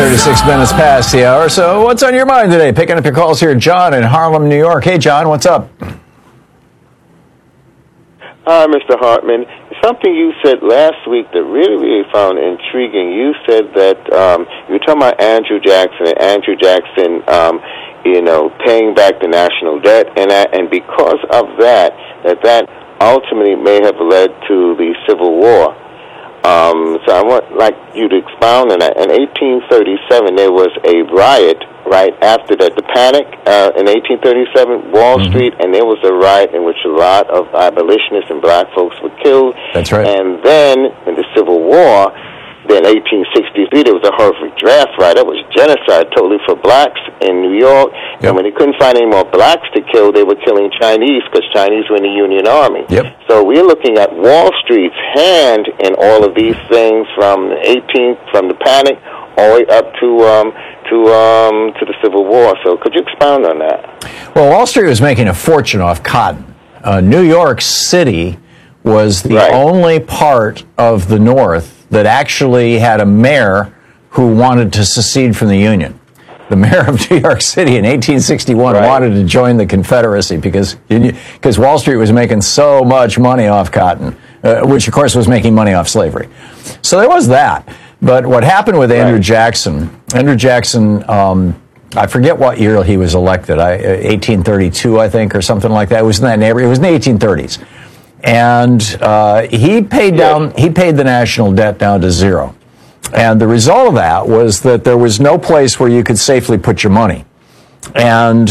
36 minutes past the hour. So what's on your mind today? Picking up your calls here, John in Harlem, New York. Hey, John, what's up? Hi, Mr. Hartman. Something you said last week that really found intriguing. You said that you were talking about Andrew Jackson, paying back the national debt, and because of that ultimately may have led to the Civil War. So I want you to expound on that. In 1837, there was a riot right after that, the panic in 1837, Wall Street, and there was a riot in which a lot of abolitionists and black folks were killed. That's right. And then in the Civil War, then 1863, there was a horrific draft riot. That was genocide totally for blacks in New York. Yep. And when they couldn't find any more blacks to kill, they were killing Chinese because Chinese were in the Union Army. Yep. So we're looking at Wall Street's hand in all of these things from the panic all the way up to the Civil War. So could you expound on that? Well, Wall Street was making a fortune off cotton. New York City was the only part of the North that actually had a mayor who wanted to secede from the Union. The mayor of New York City in 1861 wanted to join the Confederacy because Wall Street was making so much money off cotton, which, of course, was making money off slavery. So there was that. But what happened with Andrew Jackson, I forget what year he was elected, 1832, I think, or something like that. It was in that neighborhood. It was in the 1830s. And he paid the national debt down to zero. And the result of that was that there was no place where you could safely put your money. And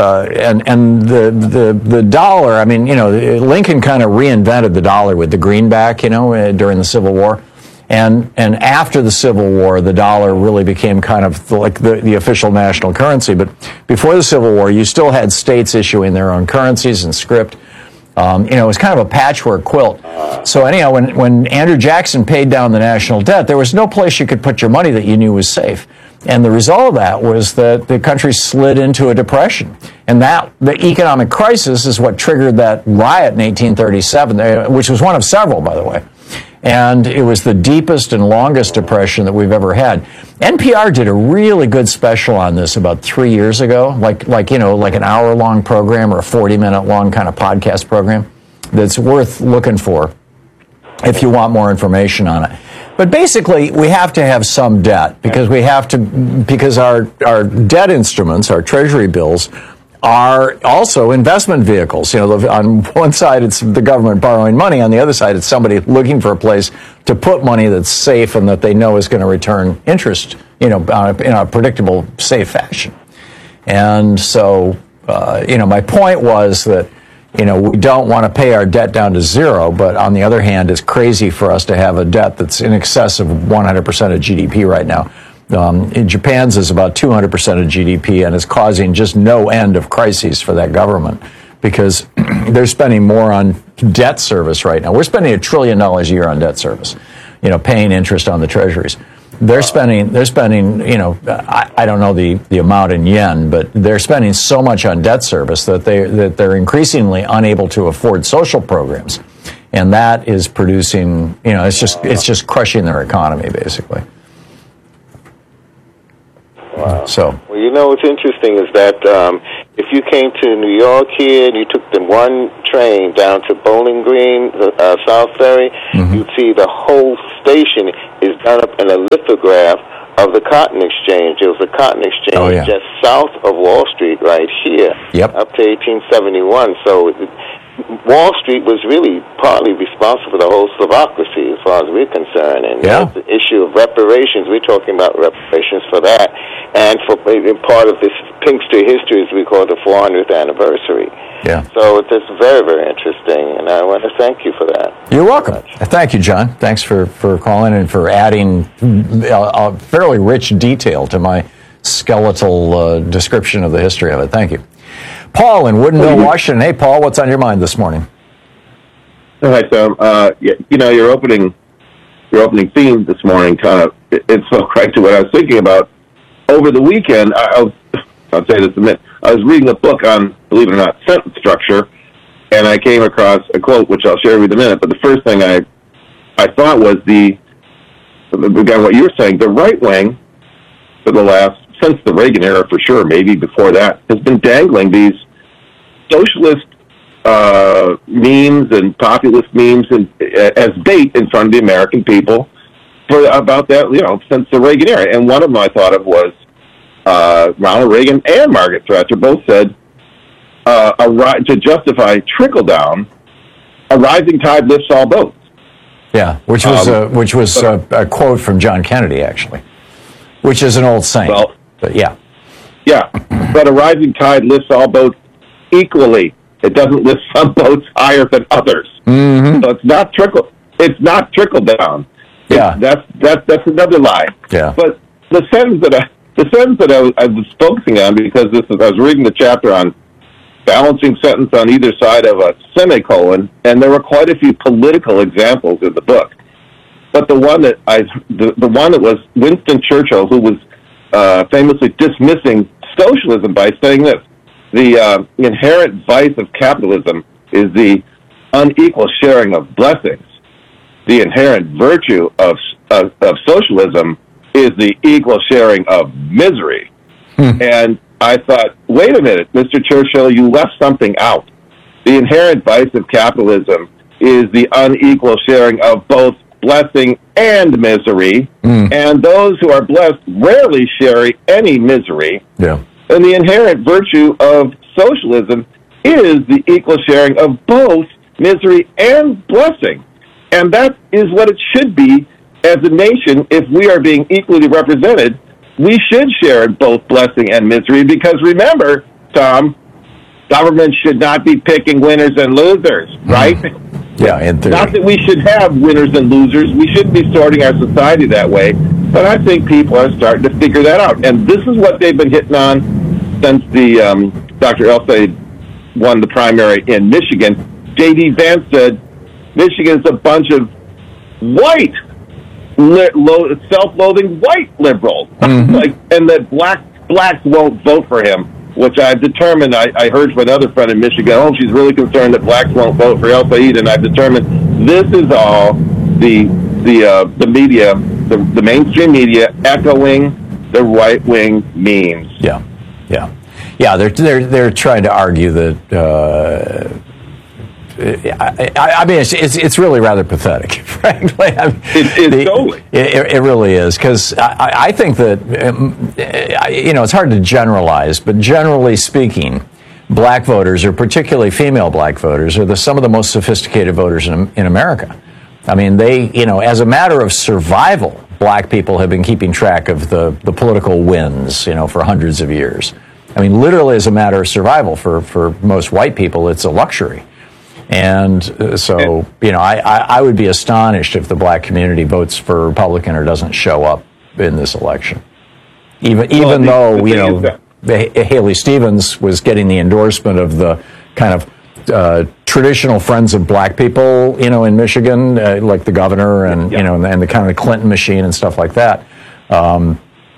the dollar, I mean, Lincoln kind of reinvented the dollar with the greenback, during the Civil War. And after the Civil War, the dollar really became kind of like the official national currency. But before the Civil War, you still had states issuing their own currencies and script. It was kind of a patchwork quilt. So anyhow, when Andrew Jackson paid down the national debt, there was no place you could put your money that you knew was safe. And the result of that was that the country slid into a depression. And the economic crisis is what triggered that riot in 1837, which was one of several, by the way. And it was the deepest and longest depression that we've ever had. NPR did a really good special on this about 3 years ago, like an hour-long program or a 40-minute long kind of podcast program that's worth looking for if you want more information on it. But basically, we have to have some debt because our debt instruments, our treasury bills, are also investment vehicles. On one side, it's the government borrowing money. On the other side, it's somebody looking for a place to put money that's safe and that they know is going to return interest, in a predictable, safe fashion. And so, my point was that, we don't want to pay our debt down to zero, but on the other hand, it's crazy for us to have a debt that's in excess of 100% of GDP right now. Japan's is about 200% of GDP, and is causing just no end of crises for that government because they're spending more on debt service right now. We're spending $1 trillion a year on debt service, paying interest on the treasuries. They're spending, I don't know the amount in yen, but they're spending so much on debt service that they're increasingly unable to afford social programs, and that is producing, it's just crushing their economy basically. Wow. So. Well, what's interesting is that if you came to New York here and you took the one train down to Bowling Green, South Ferry, you'd see the whole station is done up in a lithograph of the Cotton Exchange. There was a Cotton Exchange just south of Wall Street right here up to 1871. So Wall Street was really partly responsible for the whole Slavocracy, as far as we're concerned. And the issue of reparations, we're talking about reparations for that. And for part of this Pinkster history, as we call it, the 400th anniversary. Yeah. So it's very, very interesting, and I want to thank you for that. You're welcome. Thank you, John. Thanks for calling and for adding a fairly rich detail to my skeletal description of the history of it. Thank you. Paul in Woodinville, Washington. Hey, Paul, what's on your mind this morning? Hi, Tom. Your opening theme this morning it spoke right to what I was thinking about. Over the weekend, I'll say this in a minute, I was reading a book on, believe it or not, sentence structure, and I came across a quote, which I'll share with you in a minute, but the first thing I thought was again, what you were saying, the right wing since the Reagan era for sure, maybe before that, has been dangling these socialist memes and populist memes as bait in front of the American people about that, since the Reagan era. And one of them I thought of was Ronald Reagan and Margaret Thatcher both said to justify trickle down, a rising tide lifts all boats. Yeah, which was a quote from John Kennedy, actually, which is an old saying. Well, but yeah, but a rising tide lifts all boats equally. It doesn't lift some boats higher than others. Mm-hmm. So it's not trickle down. Yeah, that's another lie. Yeah, but the sentence that I was focusing on, because I was reading the chapter on balancing sentence on either side of a semicolon, and there were quite a few political examples in the book. But the one that was Winston Churchill, who was famously dismissing socialism by saying this: the inherent vice of capitalism is the unequal sharing of blessings. The inherent virtue of socialism is the equal sharing of misery. And I thought, wait a minute, Mr. Churchill, you left something out. The inherent vice of capitalism is the unequal sharing of both blessing and misery, and those who are blessed rarely share any misery. Yeah. And the inherent virtue of socialism is the equal sharing of both misery and blessing. And that is what it should be as a nation. If we are being equally represented, we should share in both blessing and misery, because remember, Tom, government should not be picking winners and losers, right? Yeah, in theory. Not that we should have winners and losers. We shouldn't be sorting our society that way. But I think people are starting to figure that out. And this is what they've been hitting on since the Dr. El-Sayed won the primary in Michigan. J.D. Vance said Michigan is a bunch of white, self-loathing white liberals, and that blacks won't vote for him. Which I've determined. I heard from another friend in Michigan. Oh, she's really concerned that blacks won't vote for El-Sayed, and I've determined this is all the media, the mainstream media, echoing the right wing memes. Yeah. They're trying to argue that. I mean, it's really rather pathetic, frankly. I mean, totally. It really is, because I think that, it's hard to generalize, but generally speaking, black voters, or particularly female black voters, are some of the most sophisticated voters in America. I mean, they, as a matter of survival, black people have been keeping track of the political wins, for hundreds of years. I mean, literally as a matter of survival for most white people, it's a luxury. And so, I would be astonished if the black community votes for Republican or doesn't show up in this election. Even though Haley Stevens was getting the endorsement of the kind of traditional friends of black people, in Michigan, like the governor and, and the kind of Clinton machine and stuff like that. I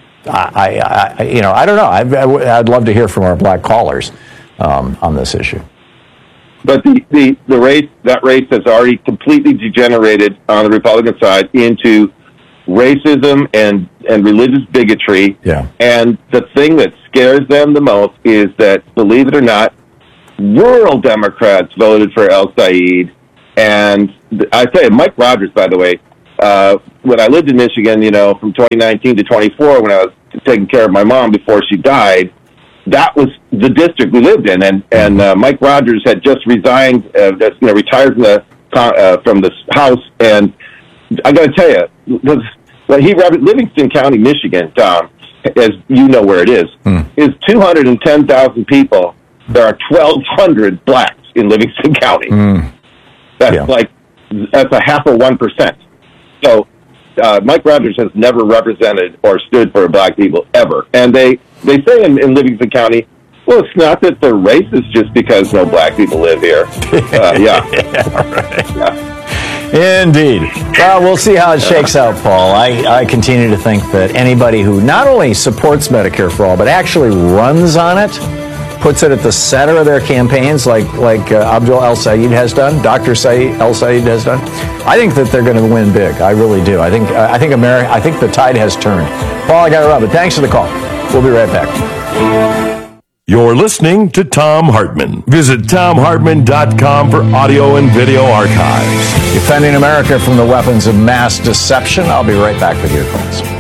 don't know. I'd love to hear from our black callers on this issue. But the race has already completely degenerated on the Republican side into racism and religious bigotry. Yeah. And the thing that scares them the most is that, believe it or not, rural Democrats voted for El-Sayed. And I tell you, Mike Rogers, by the way, when I lived in Michigan, from 2019 to 24, when I was taking care of my mom before she died, that was the district we lived in, and Mike Rogers had just resigned, retired from the House, and I got to tell you, Livingston County, Michigan, Tom, as you know where it is 210,000 people. There are 1,200 blacks in Livingston County. That's a half of 1%. So Mike Rogers has never represented or stood for black people ever, and they say in Livingston County, well, it's not that they're racist just because no black people live here. Indeed. Well, we'll see how it shakes out, Paul. I continue to think that anybody who not only supports Medicare for All, but actually runs on it, puts it at the center of their campaigns, like Abdul El-Sayed has done, Dr. El-Sayed has done, I think that they're going to win big. I really do. I think the tide has turned. Paul, I got to run, but thanks for the call. We'll be right back. You're listening to Thom Hartmann. Visit ThomHartmann.com for audio and video archives. Defending America from the weapons of mass deception. I'll be right back with your calls.